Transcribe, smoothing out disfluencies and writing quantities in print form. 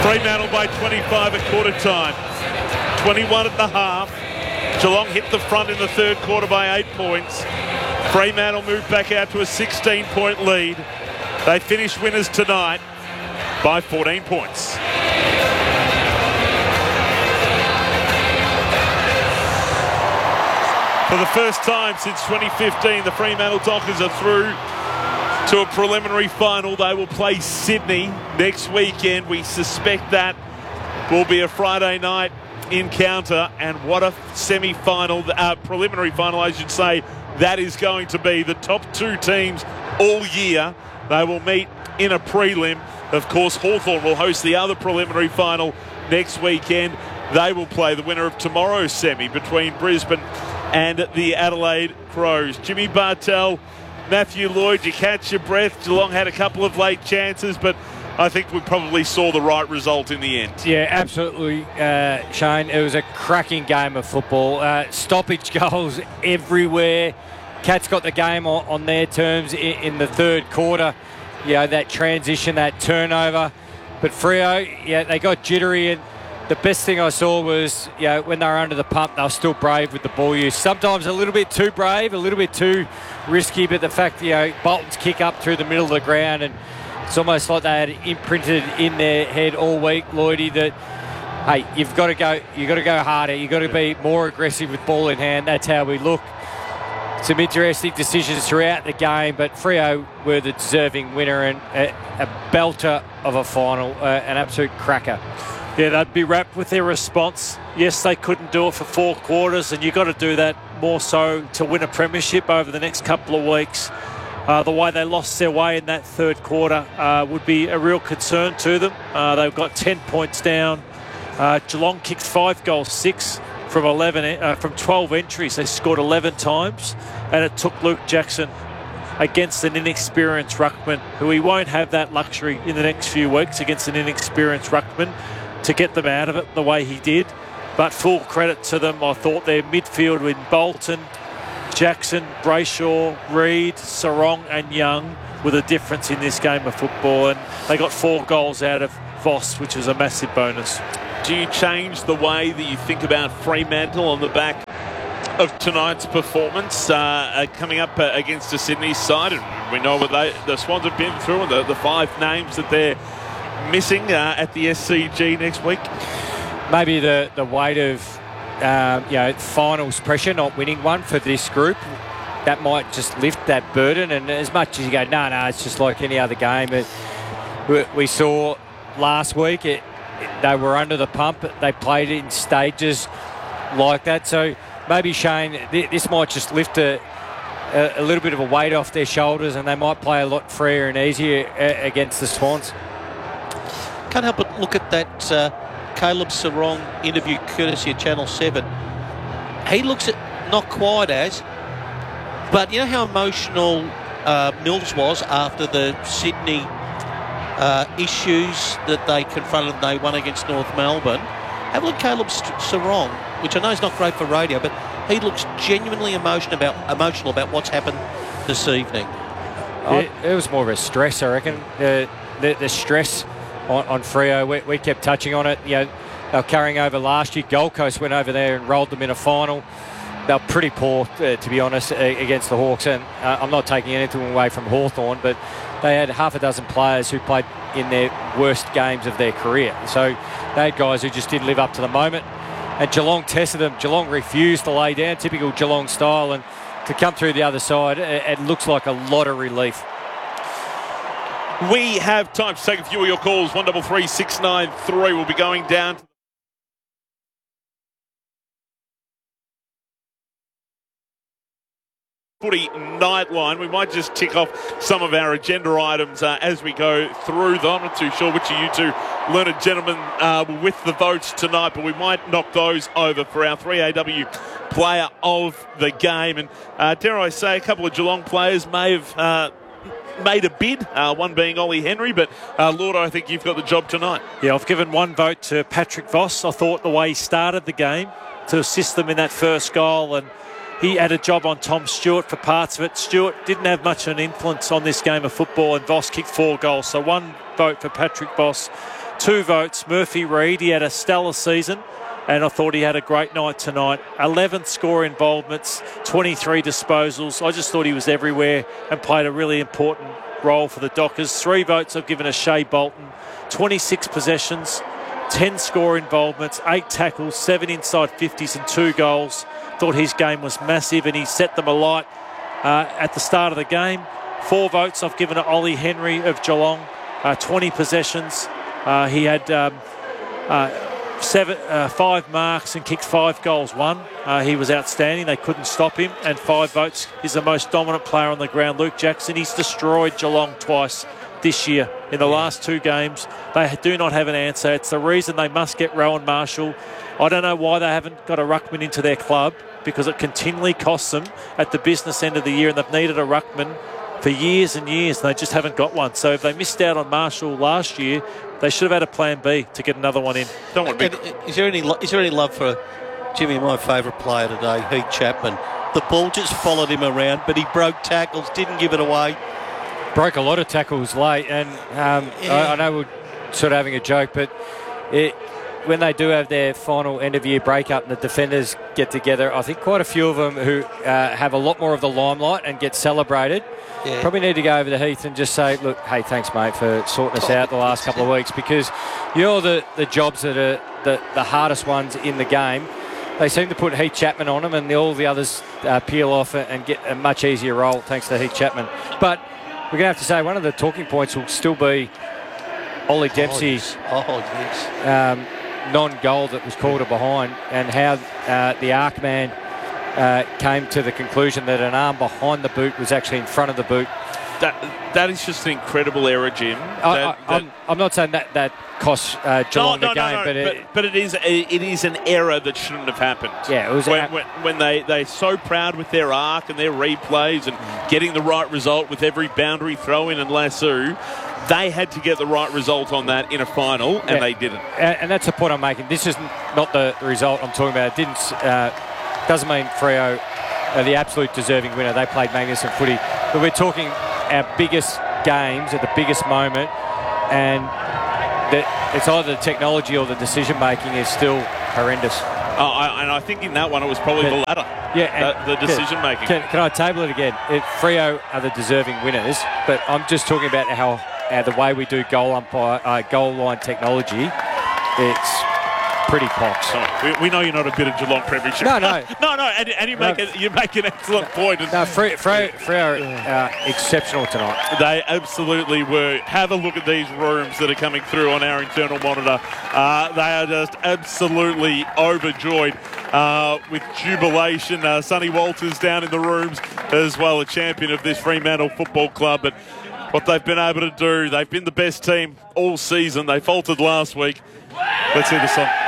Fremantle by 25 at quarter time. 21 at the half. Geelong hit the front in the third quarter by 8 points. Fremantle moved back out to a 16-point lead. They finished winners tonight by 14 points. For the first time since 2015, the Fremantle Dockers are through to a preliminary final. They will play Sydney next weekend. We suspect that will be a Friday night encounter, and what a semi-final, preliminary final I should say, that is going to be. The top two teams all year, they will meet in a prelim. Of course, Hawthorn will host the other preliminary final next weekend. They will play the winner of tomorrow's semi between Brisbane and the Adelaide Crows. Jimmy Bartel, Matthew Lloyd, you catch your breath. Geelong had a couple of late chances, but I think we probably saw the right result in the end. Yeah, absolutely, Shane. It was a cracking game of football. Stoppage goals everywhere. Cats got the game on their terms in the third quarter. You know, that transition, that turnover. But Freo, yeah, they got jittery, and the best thing I saw was, you know, when they were under the pump, they were still brave with the ball use. Sometimes a little bit too brave, a little bit too risky, but the fact, you know, Bolton's kick up through the middle of the ground, and it's almost like they had imprinted in their head all week, Lloydie, that, hey, you've got to go harder. You've got to be more aggressive with ball in hand. That's how we look. Some interesting decisions throughout the game, but Freo were the deserving winner, and a belter of a final, an absolute cracker. Yeah, they'd be wrapped with their response. Yes, they couldn't do it for 4 quarters, and you've got to do that more so to win a premiership over the next couple of weeks. The way they lost their way in that third quarter would be a real concern to them. They've got 10 points down. Geelong kicked 5 goals, 6 from 12 entries. They scored 11 times, and it took Luke Jackson against an inexperienced ruckman, who he won't have that luxury in the next few weeks, against an inexperienced ruckman, to get them out of it the way he did. But full credit to them. I thought their midfield with Bolton, Jackson, Brayshaw, Reid, Sarong and Young were the difference in this game of football, and they got 4 goals out of Voss, which was a massive bonus. Do you change the way that you think about Fremantle on the back of tonight's performance, coming up against the Sydney side? And we know what the Swans have been through, and the 5 names that they're missing at the SCG next week. Maybe the weight of finals pressure, not winning one for this group, that might just lift that burden. And as much as you go, no, it's just like any other game. We saw last week, they were under the pump. They played it in stages like that. So maybe, Shane, this might just lift a little bit of a weight off their shoulders, and they might play a lot freer and easier against the Swans. Can't help but look at that Caleb Sarong interview courtesy of Channel 7. He looks at not quite as, but you know how emotional Mills was after the Sydney issues that they confronted. They won against North Melbourne. Have a look at Caleb Sarong, which I know is not great for radio, but he looks genuinely emotional about what's happened this evening. It was more of a stress, I reckon. The stress on Freo, we kept touching on it. You know, they were carrying over last year. Gold Coast went over there and rolled them in a final. They were pretty poor, to be honest, against the Hawks. And I'm not taking anything away from Hawthorn, but they had half a dozen players who played in their worst games of their career. So they had guys who just didn't live up to the moment. And Geelong tested them. Geelong refused to lay down, typical Geelong style. And to come through the other side, it looks like a lot of relief. We have time to take a few of your calls. 133 693 will be going down to Footy Nightline. We might just tick off some of our agenda items as we go through them. I'm not too sure which of you two learned gentlemen were with the votes tonight, but we might knock those over for our 3AW player of the game. And dare I say, a couple of Geelong players may have made a bid, one being Ollie Henry, but Lord, I think you've got the job tonight. Yeah, I've given one vote to Patrick Voss. I thought the way he started the game to assist them in that first goal, and he had a job on Tom Stewart for parts of it. Stewart didn't have much of an influence on this game of football, and Voss kicked 4 goals. So one vote for Patrick Voss. 2 votes, Murphy Reid. He had a stellar season, and I thought he had a great night tonight. 11 score involvements, 23 disposals. I just thought he was everywhere and played a really important role for the Dockers. 3 votes I've given to Shea Bolton. 26 possessions, 10 score involvements, 8 tackles, 7 inside 50s and 2 goals. Thought his game was massive and he set them alight at the start of the game. 4 votes I've given to Ollie Henry of Geelong. 20 possessions. He had 5 marks and kicked 5 goals. He was outstanding. They couldn't stop him. And 5 votes. He's the most dominant player on the ground. Luke Jackson. He's destroyed Geelong twice this year. In the last 2 games, they do not have an answer. It's the reason they must get Rowan Marshall. I don't know why they haven't got a ruckman into their club, because it continually costs them at the business end of the year, and they've needed a ruckman for years and years, and they just haven't got one. So if they missed out on Marshall last year, they should have had a plan B to get another one in. Don't want to be... Is there any love for Jimmy, my favourite player today, Heath Chapman? The ball just followed him around, but he broke tackles, didn't give it away. Broke a lot of tackles late, and I know we're sort of having a joke, but when they do have their final end-of-year breakup and the defenders get together, I think quite a few of them who have a lot more of the limelight and get celebrated probably need to go over to Heath and just say, look, hey, thanks, mate, for sorting us out the last couple of weeks, because you're the jobs that are the hardest ones in the game. They seem to put Heath Chapman on them, and all the others peel off and get a much easier role thanks to Heath Chapman. But we're going to have to say one of the talking points will still be Ollie Dempsey's non-goal that was called a behind, and how the Arkman came to the conclusion that an arm behind the boot was actually in front of the boot. That is just an incredible error, Jim. I'm not saying that costs Geelong the game, but it is an error that shouldn't have happened. Yeah, it was when they're so proud with their arc and their replays and getting the right result with every boundary throw in and lasso. They had to get the right result on that in a final, and they didn't. And that's the point I'm making. This is not the result I'm talking about. It doesn't mean Freo are the absolute deserving winner. They played magnificent footy. But we're talking our biggest games at the biggest moment, and it's either the technology or the decision-making is still horrendous. And I think in that one it was probably the latter. Yeah, the decision-making. Can I table it again? Freo are the deserving winners, but I'm just talking about how the way we do goal line technology, it's pretty pox. We know you're not a bit of Geelong Premiership. No. And you make an excellent point. No, Freo are exceptional tonight. They absolutely were. Have a look at these rooms that are coming through on our internal monitor. They are just absolutely overjoyed with jubilation. Sonny Walters down in the rooms as well, a champion of this Fremantle Football Club. But what they've been able to do, they've been the best team all season. They faltered last week. Let's hear the song.